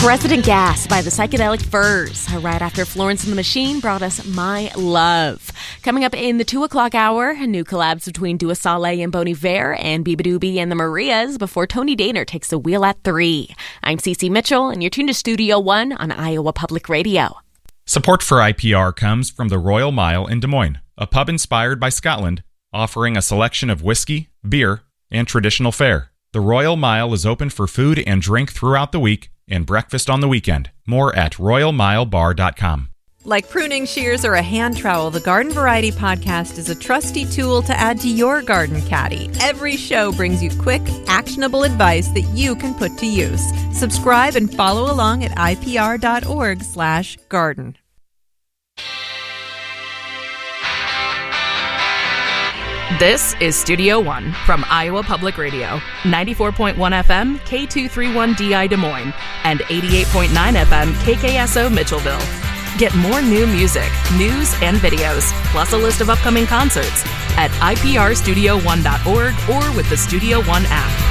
President Gas by the Psychedelic Furs. Right after Florence and the Machine brought us My Love. Coming up in the 2 o'clock hour, new collabs between Dua Saleh and Bon Iver and Biba Doobie and the Marias before Tony Daner takes the wheel at 3. I'm Cece Mitchell, and you're tuned to Studio One on Iowa Public Radio. Support for IPR comes from the Royal Mile in Des Moines, a pub inspired by Scotland, offering a selection of whiskey, beer, and traditional fare. The Royal Mile is open for food and drink throughout the week and breakfast on the weekend. More at royalmilebar.com. Like pruning shears or a hand trowel, the Garden Variety Podcast is a trusty tool to add to your garden caddy. Every show brings you quick, actionable advice that you can put to use. Subscribe and follow along at ipr.org/garden. This is Studio One from Iowa Public Radio, 94.1 FM, K231DI Des Moines, and 88.9 FM, KKSO Mitchellville. Get more new music, news, and videos, plus a list of upcoming concerts at iprstudio1.org or with the Studio One app.